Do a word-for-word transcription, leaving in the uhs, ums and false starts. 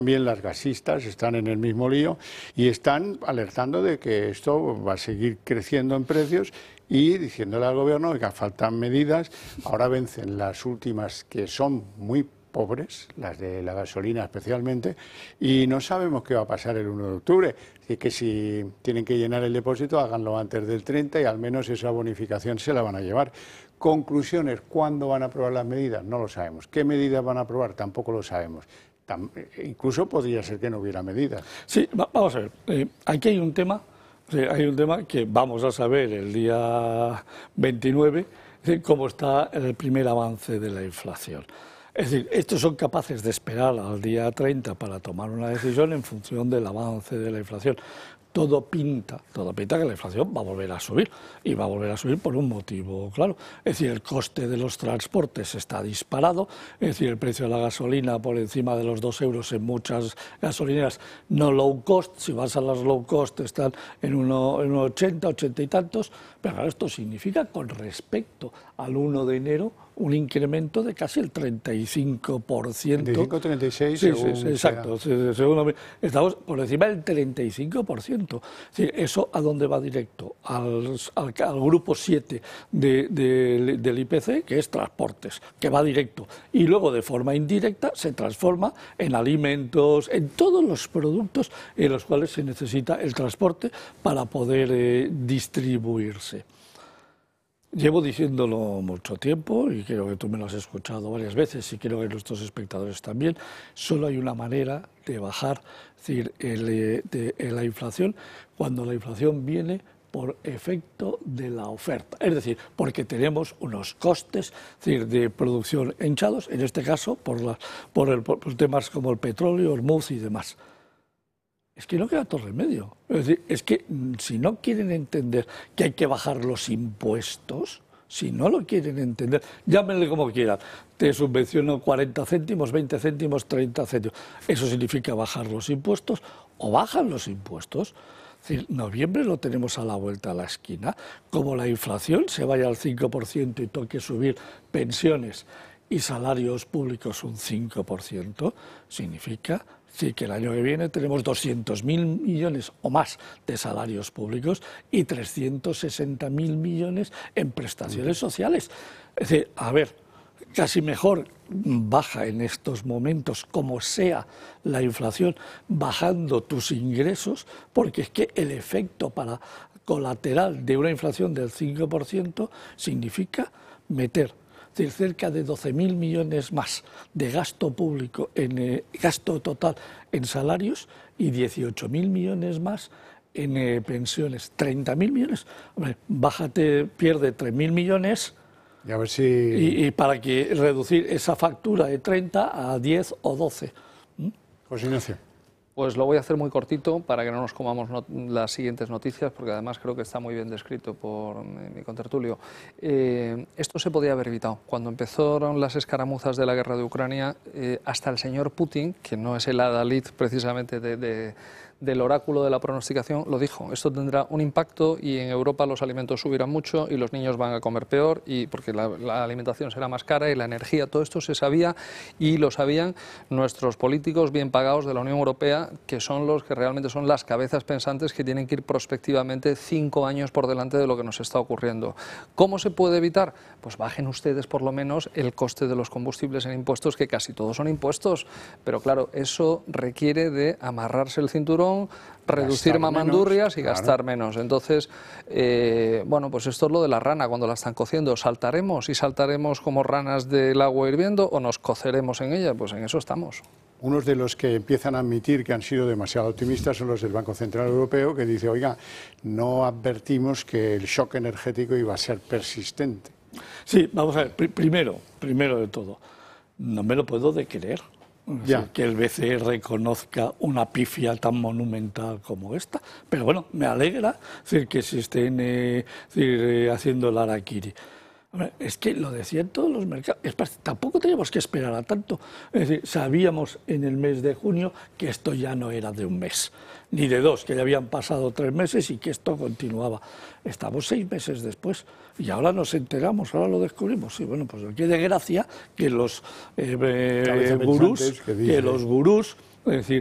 También las gasistas están en el mismo lío y están alertando de que esto va a seguir creciendo en precios y diciéndole al gobierno que faltan medidas. Ahora vencen las últimas, que son muy pobres, las de la gasolina especialmente, y no sabemos qué va a pasar el uno de octubre. Así que si tienen que llenar el depósito, háganlo antes del treinta y al menos esa bonificación se la van a llevar. Conclusiones, ¿cuándo van a aprobar las medidas? No lo sabemos. ¿Qué medidas van a aprobar? Tampoco lo sabemos. Incluso podría ser que no hubiera medidas. Sí, vamos a ver. Eh, aquí hay un tema, hay un tema que vamos a saber el día veintinueve, es decir, cómo está el primer avance de la inflación. Es decir, estos son capaces de esperar al día treinta para tomar una decisión en función del avance de la inflación. Todo pinta, todo pinta que la inflación va a volver a subir, y va a volver a subir por un motivo claro. Es decir, el coste de los transportes está disparado, es decir, el precio de la gasolina por encima de los dos euros en muchas gasolineras no low cost. Si vas a las low cost están en uno, en uno ochenta, ochenta y tantos, pero claro, esto significa con respecto al uno de enero un incremento de casi el treinta y cinco por ciento. treinta y cinco, treinta y seis, sí, según sí, sí, exacto. Sí, según, estamos por encima del treinta y cinco por ciento. Sí, ¿eso a dónde va directo? Al, al, al grupo siete de, de, del I P C, que es transportes, que va directo. Y luego, de forma indirecta, se transforma en alimentos, en todos los productos en los cuales se necesita el transporte para poder eh, distribuirse. Llevo diciéndolo mucho tiempo y creo que tú me lo has escuchado varias veces y creo que nuestros espectadores también. Solo hay una manera de bajar, es decir, el, de, de la inflación cuando la inflación viene por efecto de la oferta, es decir, porque tenemos unos costes, es decir, de producción hinchados, en este caso por, la, por, el, por temas como el petróleo, el muz y demás. Es que no queda otro remedio. Es decir, es que si no quieren entender que hay que bajar los impuestos, si no lo quieren entender, llámenle como quieran, te subvenciono cuarenta céntimos, veinte céntimos, treinta céntimos. Eso significa bajar los impuestos o bajan los impuestos. Es decir, noviembre lo tenemos a la vuelta a la esquina. Como la inflación se vaya al cinco por ciento y toque subir pensiones y salarios públicos un cinco por ciento, significa sí, que el año que viene tenemos doscientos mil millones o más de salarios públicos y trescientos sesenta mil millones en prestaciones sociales. Es decir, a ver, casi mejor baja en estos momentos, como sea la inflación, bajando tus ingresos, porque es que el efecto para colateral de una inflación del cinco por ciento significa meter es decir, cerca de doce mil millones más de gasto público, en eh, gasto total en salarios y dieciocho mil millones más en eh, pensiones. treinta mil millones, hombre, bájate, pierde tres mil millones y, a ver si... y, y para que reducir esa factura de treinta a diez o doce. ¿Mm? José Ignacio. Pues lo voy a hacer muy cortito para que no nos comamos not las siguientes noticias, porque además creo que está muy bien descrito por mi contertulio. Eh, esto se podía haber evitado. Cuando empezaron las escaramuzas de la guerra de Ucrania, eh, hasta el señor Putin, que no es el adalid precisamente de, de, del oráculo de la pronosticación, lo dijo. Esto tendrá un impacto y en Europa los alimentos subirán mucho y los niños van a comer peor, y porque la, la alimentación será más cara y la energía, todo esto se sabía y lo sabían nuestros políticos bien pagados de la Unión Europea, que son los que realmente son las cabezas pensantes que tienen que ir prospectivamente cinco años por delante de lo que nos está ocurriendo. ¿Cómo se puede evitar? Pues bajen ustedes por lo menos el coste de los combustibles en impuestos, que casi todos son impuestos, pero claro, eso requiere de amarrarse el cinturón, reducir gastar mamandurrias menos, y gastar claro. menos. Entonces, eh, bueno, pues esto es lo de la rana cuando la están cociendo. ¿Saltaremos y saltaremos como ranas del agua hirviendo o nos coceremos en ella? Pues en eso estamos. Unos de los que empiezan a admitir que han sido demasiado optimistas son los del Banco Central Europeo, que dice, oiga, no advertimos que el shock energético iba a ser persistente. Sí, vamos a ver, Pr primero, primero de todo, no me lo puedo de creer. Ya. Que el B C E reconozca una pifia tan monumental como esta, pero bueno, me alegra decir, que se estén eh, decir, eh, haciendo el harakiri. Es que lo decían todos los mercados, es, tampoco teníamos que esperar a tanto. Es decir, sabíamos en el mes de junio que esto ya no era de un mes, ni de dos, que ya habían pasado tres meses y que esto continuaba. Estamos seis meses después y ahora nos enteramos, ahora lo descubrimos. Y bueno, pues qué de gracia que los eh, eh, gurús, que, que los gurús Es decir,